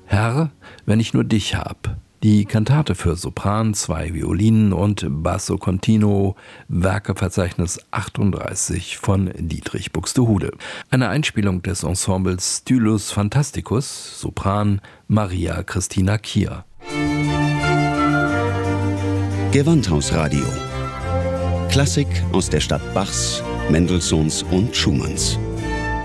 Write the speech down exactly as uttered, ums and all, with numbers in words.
Herr, wenn ich nur dich hab. Die Kantate für Sopran, zwei Violinen und Basso Continuo, Werkeverzeichnis achtunddreißig von Dietrich Buxtehude. Eine Einspielung des Ensembles Stylus Fantasticus, Sopran Maria Christina Kier. Gewandhausradio. Klassik aus der Stadt Bachs, Mendelssohns und Schumanns.